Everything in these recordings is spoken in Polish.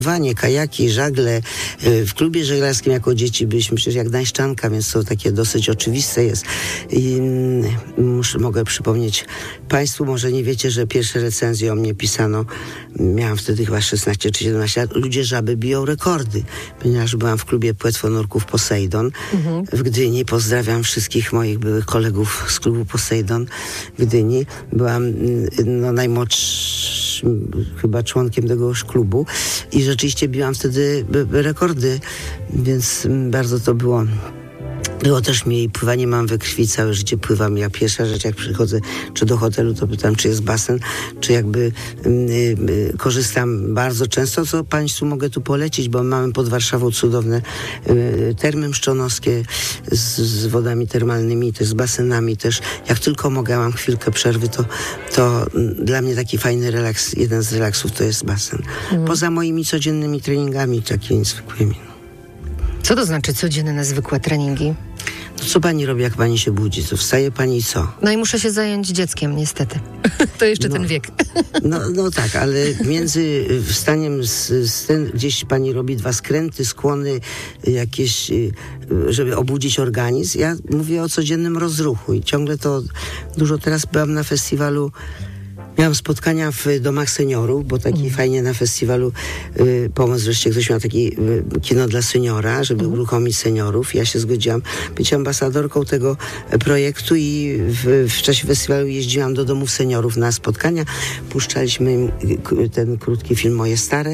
Kajaki, żagle. W klubie żeglarskim jako dzieci byliśmy przecież jak Gdańszczanka, więc to takie dosyć oczywiste jest. I mogę przypomnieć Państwu, może nie wiecie, że pierwsze recenzje o mnie pisano, miałam wtedy chyba 16 czy 17 lat, ludzie żaby biją rekordy, ponieważ byłam w klubie Płetwonurków Posejdon w Gdyni. Pozdrawiam wszystkich moich byłych kolegów z klubu Posejdon w Gdyni. Byłam najmłodszym chyba członkiem tegoż klubu i rzeczywiście biłam wtedy rekordy, więc bardzo to było. Było też mi pływanie mam we krwi, całe życie pływam. Ja pierwsza rzecz, jak przychodzę czy do hotelu, to pytam, czy jest basen, czy jakby korzystam bardzo często, co Państwu mogę tu polecić, bo mamy pod Warszawą cudowne termy mszczonowskie z wodami termalnymi, też z basenami też. Jak tylko mogę, mam chwilkę przerwy, to dla mnie taki fajny relaks, jeden z relaksów to jest basen. Poza moimi codziennymi treningami, takimi zwykłymi. Co to znaczy codzienne, zwykłe treningi? To co pani robi, jak pani się budzi? To wstaje pani i co? No i muszę się zająć dzieckiem, niestety. To jeszcze ten wiek. No tak, ale między wstaniem z ten, gdzieś pani robi 2 skręty, skłony jakieś, żeby obudzić organizm. Ja mówię o codziennym rozruchu i ciągle to dużo. Teraz byłam na festiwalu. Miałam spotkania w domach seniorów, bo taki fajnie na festiwalu pomysł, wreszcie ktoś miał taki kino dla seniora, żeby uruchomić seniorów. Ja się zgodziłam być ambasadorką tego projektu i w czasie festiwalu jeździłam do domów seniorów na spotkania. Puszczaliśmy im ten krótki film Moje Stare,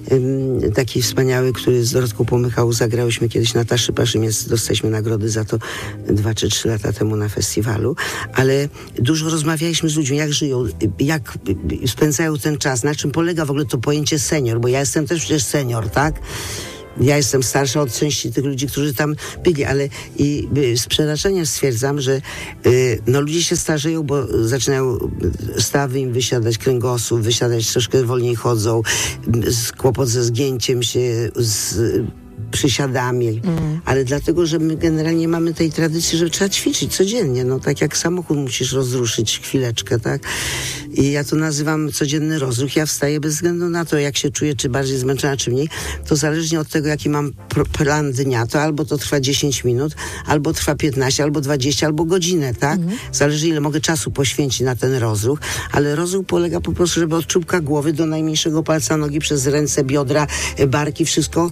taki wspaniały, który z Dorotką Pomychał zagrałyśmy kiedyś na Taszy Paszymiec. Dostaliśmy nagrody za to 2 czy 3 lata temu na festiwalu, ale dużo rozmawialiśmy z ludźmi, jak żyją, jak spędzają ten czas, na czym polega w ogóle to pojęcie senior, bo ja jestem też przecież senior, tak? Ja jestem starsza od części tych ludzi, którzy tam byli, ale z przerażeniem stwierdzam, że ludzie się starzeją, bo zaczynają stawy im wysiadać, kręgosłup, wysiadać, troszkę wolniej chodzą, kłopot ze zgięciem się, z przysiadami, ale dlatego, że my generalnie mamy tej tradycji, że trzeba ćwiczyć codziennie, tak jak samochód musisz rozruszyć chwileczkę, tak? I ja to nazywam codzienny rozruch. Ja wstaję bez względu na to, jak się czuję, czy bardziej zmęczona, czy mniej, to zależnie od tego, jaki mam plan dnia, to albo to trwa 10 minut, albo trwa 15, albo 20, albo godzinę, tak? Zależy, ile mogę czasu poświęcić na ten rozruch, ale rozruch polega po prostu, żeby od czubka głowy do najmniejszego palca nogi, przez ręce, biodra, barki, wszystko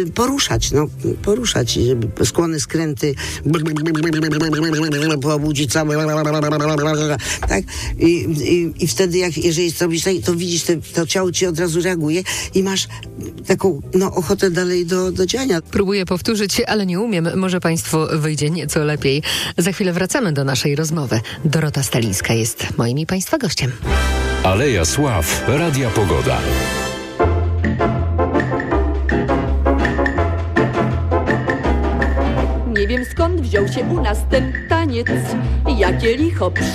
poruszać, żeby skłony, skręty, pobudzić całe, tak? I wtedy, jeżeli zrobisz tak, to widzisz, to ciało ci od razu reaguje i masz taką, ochotę dalej do działania. Próbuję powtórzyć, ale nie umiem. Może Państwu wyjdzie nieco lepiej. Za chwilę wracamy do naszej rozmowy. Dorota Stalińska jest moim i Państwa gościem. Aleja Sław, Radia Pogoda. Nie wiem, skąd wziął się u nas ten taniec, jakie licho